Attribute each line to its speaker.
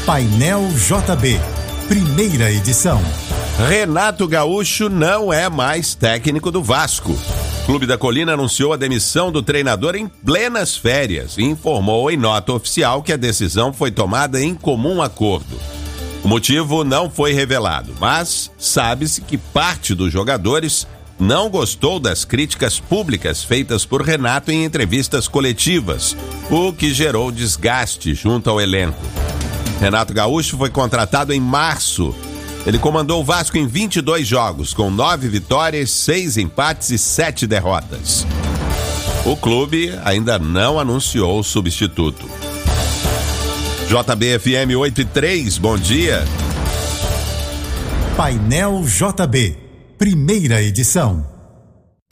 Speaker 1: Painel JB, primeira edição.
Speaker 2: Renato Gaúcho não é mais técnico do Vasco. O Clube da Colina anunciou a demissão do treinador em plenas férias e informou em nota oficial que a decisão foi tomada em comum acordo. O motivo não foi revelado, mas sabe-se que parte dos jogadores não gostou das críticas públicas feitas por Renato em entrevistas coletivas, o que gerou desgaste junto ao elenco. Renato Gaúcho foi contratado em março. Ele comandou o Vasco em 22 jogos, com 9 vitórias, 6 empates e 7 derrotas. O clube ainda não anunciou o substituto. JBFM 8:03, bom dia.
Speaker 1: Painel JB, primeira edição.